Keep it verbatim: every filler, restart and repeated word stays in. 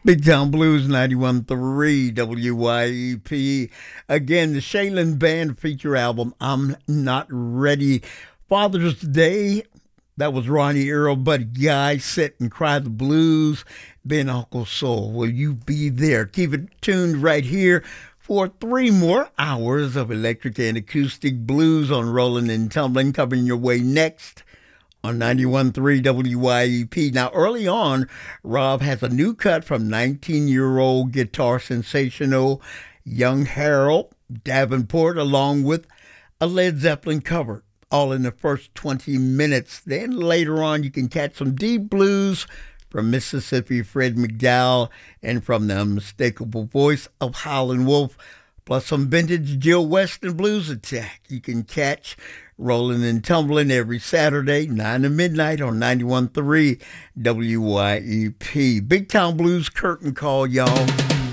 Big Town Blues ninety-one point three W Y E P. Again, the Shaylin Band feature album, I'm Not Ready. Father's Day, that was Ronnie Earl, Buddy Guy, Sit and Cry the Blues. Ben Uncle Soul, will you be there? Keep it tuned right here for three more hours of electric and acoustic blues on Rolling and Tumbling, coming your way next on ninety-one point three W Y E P. Now, early on, Rob has a new cut from nineteen-year-old guitar sensational Young Harold Davenport, along with a Led Zeppelin cover, all in the first twenty minutes. Then later on, you can catch some deep blues from Mississippi Fred McDowell and from the unmistakable voice of Howlin' Wolf, plus some vintage Jill Weston blues attack. You can catch Rolling and Tumbling every Saturday, nine to midnight on ninety-one point three W Y E P. Big Town Blues curtain call, y'all.